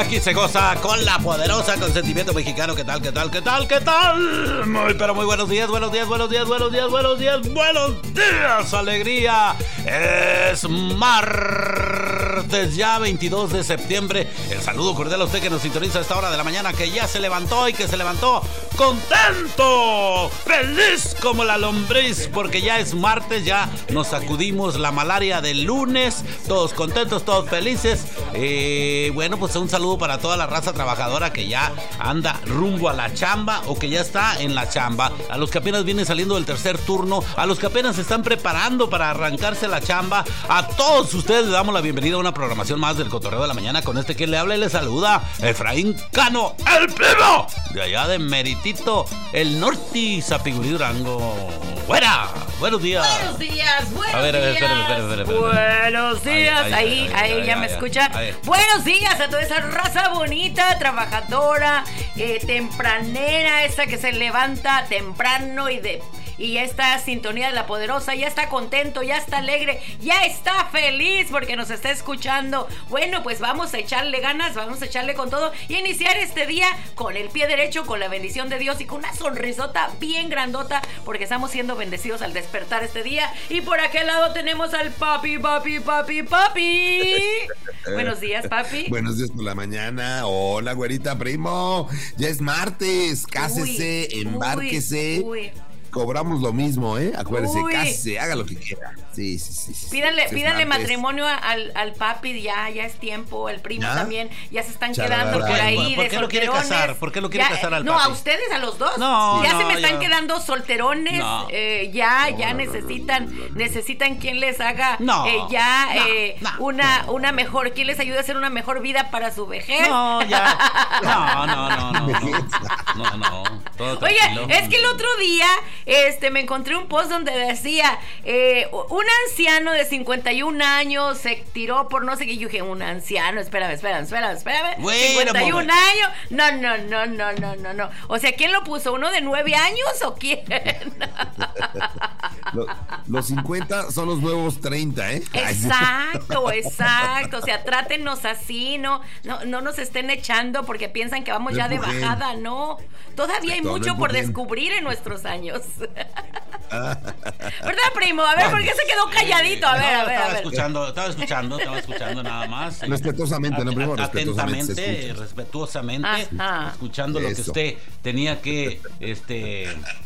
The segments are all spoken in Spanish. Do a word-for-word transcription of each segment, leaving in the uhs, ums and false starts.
Aquí se goza con la poderosa consentimiento mexicano. ¿Qué tal, qué tal, qué tal, qué tal? Muy, pero muy buenos días, buenos días, buenos días, buenos días, buenos días, buenos días, alegría. Es martes ya, veintidós de septiembre. El saludo cordial a usted que nos sintoniza a esta hora de la mañana, que ya se levantó y que se levantó contento, feliz como la lombriz, porque ya es martes, ya nos sacudimos la malaria del lunes, todos contentos, todos felices. Eh, bueno, pues un saludo para toda la raza trabajadora que ya anda rumbo a la chamba o que ya está en la chamba, a los que apenas vienen saliendo del tercer turno, a los que apenas se están preparando para arrancarse la chamba. A todos ustedes les damos la bienvenida a una programación más del Cotorreo de la Mañana, con este que le habla y le saluda Efraín Cano, el primo de allá de Meritito, el Norte, Zapigurí, Durango. ¡Fuera! Buenos días. Buenos días, buenos a ver, a ver, días. espérame, espérame, espérame, espérame. Buenos días. Ahí, Ahí, ahí, ahí, ahí, ya ahí, me ahí, escucha. ahí. Buenos días a toda esa raza bonita, trabajadora, eh, tempranera, esa que se levanta temprano y de... Y ya está sintonía de la poderosa, ya está contento, ya está alegre, ya está feliz porque nos está escuchando. Bueno, pues vamos a echarle ganas, vamos a echarle con todo y iniciar este día con el pie derecho, con la bendición de Dios y con una sonrisota bien grandota, porque estamos siendo bendecidos al despertar este día. Y por aquel lado tenemos al papi, papi, papi, papi. Buenos días, papi. Buenos días por la mañana. Hola, güerita, primo. Ya es martes. Cásese, Uy, embárquese. Uy, uy. Cobramos lo mismo, ¿eh? Acuérdese, Uy. cásese, haga lo que quiera. Sí, sí, sí. sí. Pídanle, Es pídanle martes. matrimonio al, al papi, ya, ya es tiempo, el primo ¿Ya? también, ya se están Chararara. quedando por ¿Por qué? ahí ¿Por de qué lo quiere solterones. casar? ¿Por qué lo quiere Ya, casar al No, papi? a ustedes, a los dos. No, ya no, se me están yo- quedando solterones, No. eh, ya, No, ya no, no, necesitan, no, no, no. necesitan quien les haga No, eh, ya no, eh, no, una, una mejor, quien les ayude a hacer una mejor vida para su vejez. No, ya. No, no, no, no. No, no, no. Todo Oye, tranquilo. es que el otro día este, me encontré un post donde decía eh, un anciano de cincuenta y un años se tiró por no sé qué. Y yo dije, un anciano, espérame, espérame, espérame, espérame. Wait a cincuenta y un moment. años. No, no, no, no, no, no, no. O sea, ¿quién lo puso? ¿Uno de nueve años o quién? Lo- los cincuenta son los nuevos treinta, ¿eh? Ay, sí. Exacto, exacto. O sea, trátenos así, no, no, no nos estén echando porque piensan que vamos No ya de empujen. bajada, no. Todavía hay Exacto, no mucho por empujen. descubrir en nuestros años. ¿Verdad, primo? A ver, ¿por qué se quedó calladito? A ver, a ver, a Estaba ver. escuchando, estaba escuchando, estaba escuchando nada más. Respetuosamente, ¿no, primo? At- Respetuosamente se Atentamente, escucha. respetuosamente, Ajá. escuchando lo que Eso. usted tenía que, este...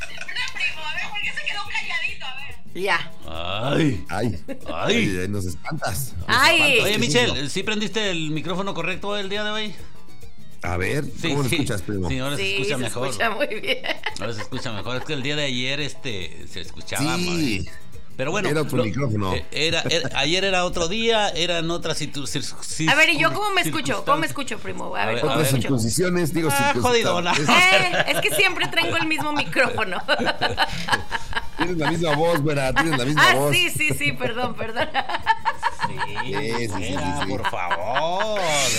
Ya. Ay, Ay, Ay. ay, nos espantas. nos Ay. espantas, Oye, ¿qué Michelle, digo? ¿sí prendiste el micrófono correcto el día de hoy? A ver, Sí, ¿cómo lo sí. escuchas, primo? Sí, ahora se Sí, escucha se mejor. escucha muy bien. Ahora se escucha mejor. Es que el día de ayer este se escuchaba Sí. mal. Pero bueno, Era otro micrófono. eh, Era, era- ayer era otro día, eran otras situ- circun- A ver, ¿y yo cómo me escucho? ¿Cómo me circunstancias. escucho, primo? A A ver, ver, ¿cómo a me Otras ver. escucho? circuncisiones, digo, Ah, jodidona. Eh, es que siempre tengo el mismo micrófono. Tienes la misma voz, güera, tienes la misma Ah, voz. sí, sí, sí, perdón, perdón. Sí, Sí, sí, sí, era, sí, sí. por favor.